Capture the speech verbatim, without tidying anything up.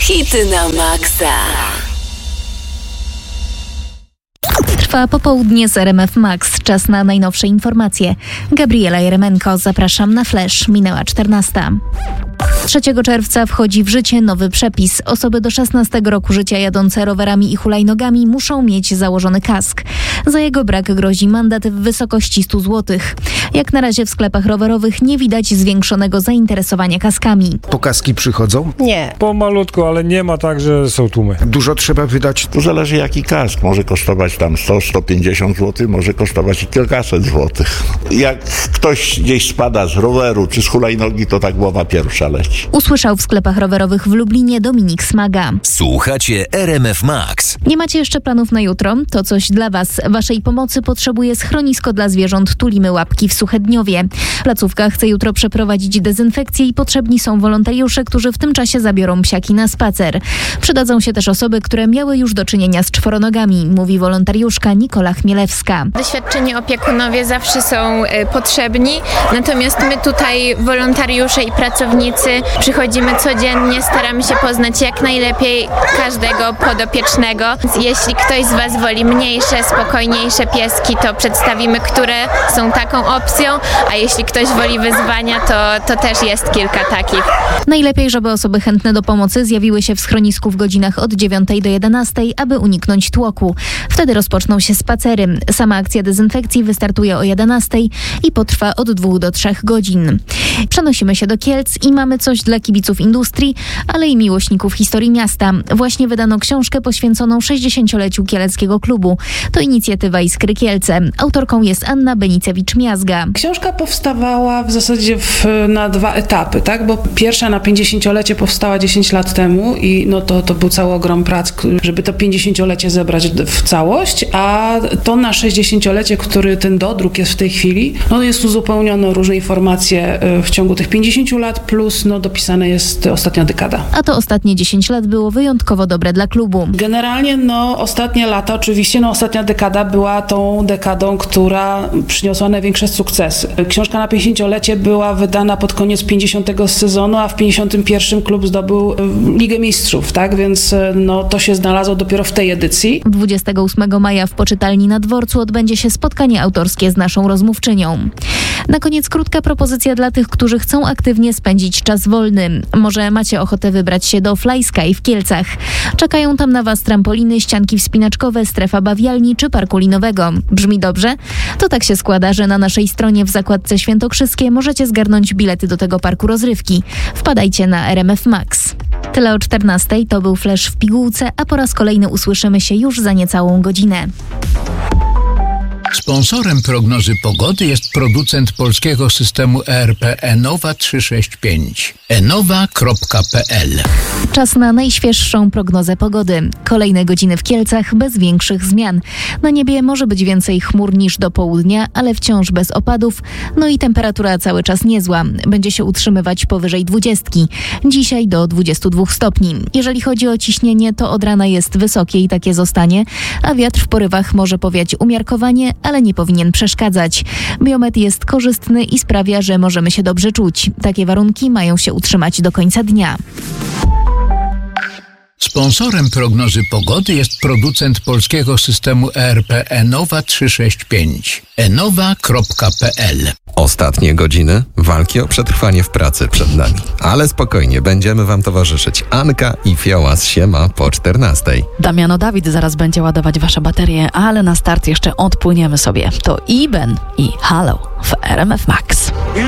Hity na maksa. Trwa popołudnie z R M F Max. Czas na najnowsze informacje. Gabriela Jeremenko, zapraszam na Flash. Minęła czternasta. trzeciego czerwca wchodzi w życie nowy przepis. Osoby do szesnastego roku życia jadące rowerami i hulajnogami muszą mieć założony kask. Za jego brak grozi mandat w wysokości stu złotych. Jak na razie w sklepach rowerowych nie widać zwiększonego zainteresowania kaskami. Po kaski przychodzą? Nie. Pomalutko, ale nie ma tak, że są tłumy. Dużo trzeba wydać? To zależy jaki kask. Może kosztować tam sto do stu pięćdziesięciu złotych, może kosztować i kilkaset złotych. Jak ktoś gdzieś spada z roweru czy z hulajnogi, to ta głowa pierwsza leci. Usłyszał w sklepach rowerowych w Lublinie Dominik Smaga. Słuchacie R M F Max. Nie macie jeszcze planów na jutro? To coś dla Was. Waszej pomocy potrzebuje schronisko dla zwierząt Tulimy Łapki w Suchedniowie. Placówka chce jutro przeprowadzić dezynfekcję i potrzebni są wolontariusze, którzy w tym czasie zabiorą psiaki na spacer. Przydadzą się też osoby, które miały już do czynienia z czworonogami, mówi wolontariuszka Nikola Chmielewska. Doświadczeni opiekunowie zawsze są y, potrzebni, natomiast my tutaj, wolontariusze i pracownicy, przychodzimy codziennie, staramy się poznać jak najlepiej każdego podopiecznego. Jeśli ktoś z Was woli mniejsze, spokojniejsze pieski, to przedstawimy, które są taką opcją, a jeśli ktoś woli wyzwania, to, to też jest kilka takich. Najlepiej, żeby osoby chętne do pomocy zjawiły się w schronisku w godzinach od dziewiątej do jedenastej, aby uniknąć tłoku. Wtedy rozpoczną się spacery. Sama akcja dezynfekcji wystartuje o jedenastej i potrwa od dwóch do trzech godzin. Przenosimy się do Kielc i mamy coś dla kibiców industrii, ale i miłośników historii miasta. Właśnie wydano książkę poświęconą sześćdziesięcioleciu Kieleckiego Klubu. To inicjatywa Iskry Kielce. Autorką jest Anna Benicewicz-Miazga. Książka powstawała w zasadzie w, na dwa etapy, tak? Bo pierwsza na pięćdziesięciolecie powstała dziesięć lat temu i no to, to był cały ogrom prac, żeby to pięćdziesięciolecie zebrać w całość, a to na sześćdziesięciolecie, który ten dodruk jest w tej chwili, no jest uzupełnione różne informacje w ciągu tych pięćdziesięciu lat, plus no dopisana jest ostatnia dekada. A to ostatnie dziesięć lat było wyjątkowo dobre dla klubu. Generalnie no ostatnie lata, oczywiście no ostatnia dekada była tą dekadą, która przyniosła największe sukcesy. Książka na pięćdziesięciolecie była wydana pod koniec pięćdziesiątego sezonu, a w pięćdziesiątym pierwszym klub zdobył Ligę Mistrzów, tak? Więc no to się znalazło dopiero w tej edycji. dwudziestego ósmego maja w Poczytalni na Dworcu odbędzie się spotkanie autorskie z naszą rozmówczynią. Na koniec krótka propozycja dla tych, którzy chcą aktywnie spędzić czas wolny. Może macie ochotę wybrać się do Fly Sky w Kielcach. Czekają tam na Was trampoliny, ścianki wspinaczkowe, strefa bawialni czy parku linowego. Brzmi dobrze? To tak się składa, że na naszej stronie w zakładce Świętokrzyskie możecie zgarnąć bilety do tego parku rozrywki. Wpadajcie na R M F Max. Tyle o czternastej, to był Flash w pigułce, a po raz kolejny usłyszymy się już za niecałą godzinę. Sponsorem prognozy pogody jest producent polskiego systemu E R P Enowa trzysta sześćdziesiąt pięć. enowa kropka p l. Czas na najświeższą prognozę pogody. Kolejne godziny w Kielcach bez większych zmian. Na niebie może być więcej chmur niż do południa, ale wciąż bez opadów. No i temperatura cały czas niezła. Będzie się utrzymywać powyżej dwudziestki. Dzisiaj do dwudziestu dwóch stopni. Jeżeli chodzi o ciśnienie, to od rana jest wysokie i takie zostanie, a wiatr w porywach może powiać umiarkowanie, ale nie powinien przeszkadzać. Biometr jest korzystny i sprawia, że możemy się dobrze czuć. Takie warunki mają się utrzymać do końca dnia. Sponsorem prognozy pogody jest producent polskiego systemu E R P Enowa trzysta sześćdziesiąt pięć. enowa kropka p l. Ostatnie godziny walki o przetrwanie w pracy przed nami. Ale spokojnie, będziemy Wam towarzyszyć. Anka i Fiołas siema po czternastej. Damiano Dawid zaraz będzie ładować Wasze baterie, ale na start jeszcze odpłyniemy sobie. To Iben i Halo w R M F Max.